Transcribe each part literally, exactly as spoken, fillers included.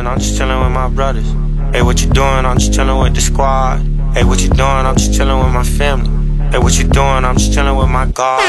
doing? I'm just chilling with my brothers. Hey, what you doing? I'm just chilling with the squad. Hey, what you doing? I'm just chilling with my family. Hey, what you doing? I'm just chilling with my God.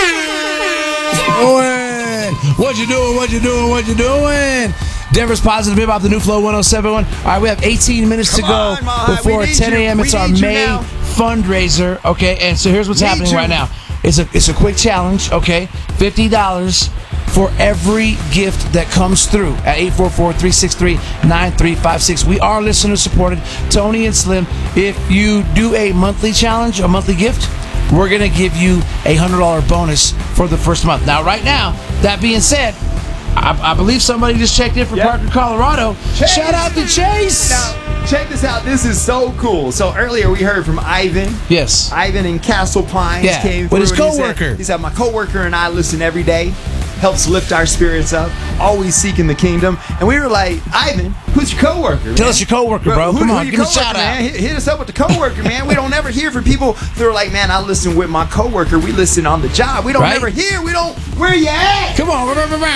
Doing? What you doing? What you doing? What you doing? Denver's Positive Hip Hop, the new Flow one oh seven point one. All right, we have eighteen minutes Come to go on, Mahai, before ten a.m. It's our May now. fundraiser. Okay, and so here's what's Need happening you. right now. It's a it's a quick challenge. Okay, fifty dollars for every gift that comes through at eight four four, three six three, nine three five six. We are listener supported. Tony and Slim, if you do a monthly challenge, a monthly gift, we're going to give you a one hundred dollars bonus for the first month. Now, right now, that being said, I, I believe somebody just checked in from Yep. Parker, Colorado. Chase. Shout out to Chase. Now, check this out. This is so cool. So earlier we heard from Ivan. Yes. Ivan in Castle Pines Yeah, came with through. his and he said- coworker. He said, my coworker and I listen every day. Helps lift our spirits up. Always seeking the kingdom. And we were like, Ivan, who's your coworker? Tell man? us your coworker, bro. Who, Come who on, your give us a coworker, shout out. man? Hit, hit us up with the coworker, man. We don't ever hear from people that are like, man, I listen with my coworker. We listen on the job. We don't Right? ever hear. We don't. Where you at? Come on.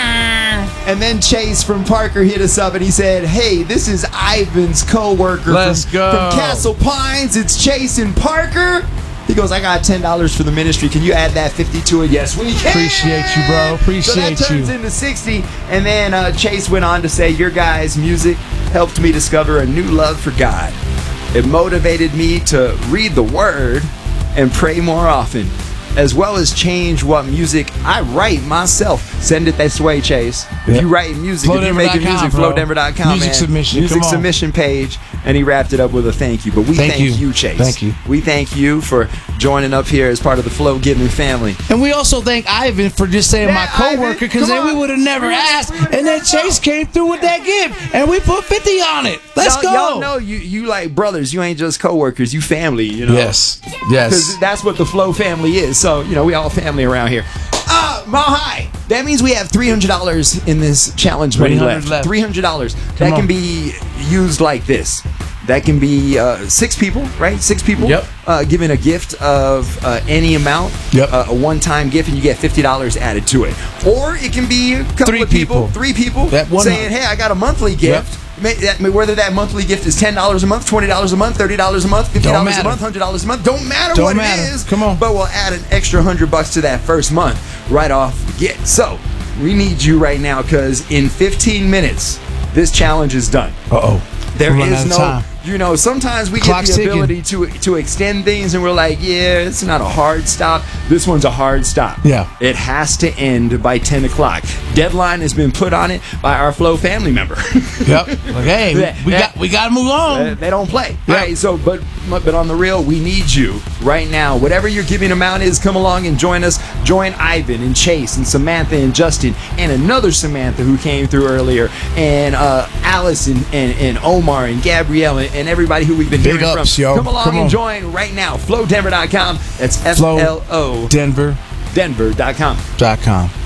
And then Chase from Parker hit us up and he said, hey, this is Ivan's coworker Let's from, go. from Castle Pines. It's Chase and Parker. He goes, I got ten dollars for the ministry. Can you add that fifty to it? Yes, we can. Appreciate you, bro. Appreciate so that turns you. into sixty. And then uh, Chase went on to say, your guys' music helped me discover a new love for God. It motivated me to read the Word and pray more often, as well as change what music I write myself. Send it this way, Chase. If Yep. you write music, flow if you're denver dot making com, music, bro. flow denver dot com, Music man. submission, Music come on. submission page. And he wrapped it up with a thank you. But we Thank thank, you. you. Chase. Thank you. We thank you for joining up here as part of the Flow Giving family. And we also thank Ivan for just saying Yeah, my coworker, Ivan, because come then we on. would have never We would've- asked. we would've And then never Chase known. came through with that gift, and we put fifty on it. Let's y'all, go. Y'all know you, you like brothers. You ain't just coworkers. You family, you know. Yes. Because Yes. that's what the Flow family is. So, you know, we all family around here. Uh, Mahai, that means we have three hundred dollars in this challenge money three hundred left. left. three hundred dollars. Come That on. can be used like this. That can be uh, six people, right? Six people Yep. uh, giving a gift of uh, any amount, Yep. uh, a one-time gift, and you get fifty dollars added to it. Or it can be a couple Three of people, people. three people That one- saying, hey, I got a monthly gift. May- that- Whether that monthly gift is ten dollars a month, twenty dollars a month, thirty dollars a month, fifty dollars a matter. month, one hundred dollars a month, don't matter Don't what matter. it is. Come on. But we'll add an extra one hundred bucks to that first month right off the get. So, we need you right now because in fifteen minutes, this challenge is done. Uh-oh. There We're running is out of no, time. you know, sometimes we Clock's get the ticking. ability to to extend things and we're like, yeah, it's not a hard stop. This one's a hard stop. Yeah. It has to end by ten o'clock. Deadline has been put on it by our Flow family member. Yep. Like, hey, That- we that- got we got to move Uh, on. they don't play. Yeah. Right. So, but but on the real, we need you right now. Whatever your giving amount is, come along and join us. Join Ivan and Chase and Samantha and Justin and another Samantha who came through earlier, and uh, Alice and, and, and Omar and Gabrielle and, and everybody who we've been Big hearing ups, from. yo. Come along Come and on. join right now. flow denver dot com. That's F Flow L O Denver Denver dot com. dot com.